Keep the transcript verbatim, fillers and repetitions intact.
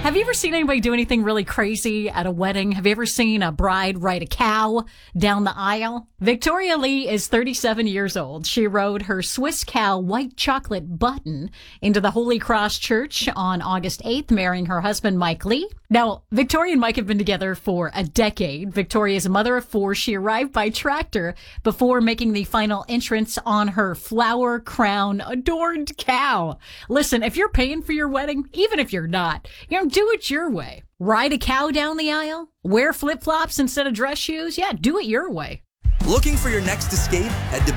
Have you ever seen anybody do anything really crazy at a wedding? Have you ever seen a bride ride a cow down the aisle? Victoria Lee is thirty-seven years old. She rode her Swiss cow white chocolate button into the Holy Cross Church on August eighth, marrying her husband, Mike Lee. Now, Victoria and Mike have been together for a decade. Victoria is a mother of four. She arrived by tractor before making the final entrance on her flower crown adorned cow. Listen, if you're paying for your wedding, even if you're not, you know, do it your way. Ride a cow down the aisle? Wear flip-flops instead of dress shoes? Yeah, do it your way. Looking for your next escape? Head to